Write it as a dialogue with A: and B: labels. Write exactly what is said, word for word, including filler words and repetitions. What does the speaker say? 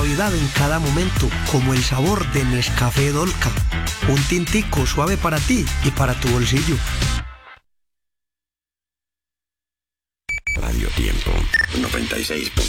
A: suavidad en cada momento, como el sabor de Nescafé Dolca. Un tintico suave para ti y para tu bolsillo.
B: Radio Tiempo noventa y seis.